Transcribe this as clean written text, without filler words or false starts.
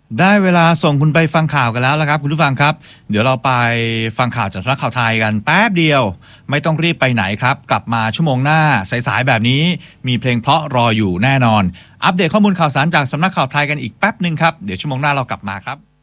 ได้เวลาส่งคุณไปฟังข่าวกันแล้วละครับคุณผู้ฟังครับเดี๋ยวเราไปฟังข่าวจากสำนักข่าวไทยกันแป๊บเดียวไม่ต้องรีบไปไหนครับกลับมาชั่วโมงหน้าสายๆแบบนี้มีเพลงเพราะรออยู่แน่นอนอัปเดตข้อมูลข่าวสารจากสำนักข่าวไทยกันอีกแป๊บหนึ่งครับเดี๋ยวชั่วโมงหน้าเรากลับมาครับ